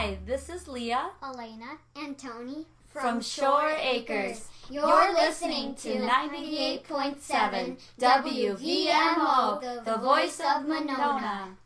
Hi, this is Leah, Elena, and Tony from Shore Acres. You're listening to 98.7 WVMO, the voice of Monona.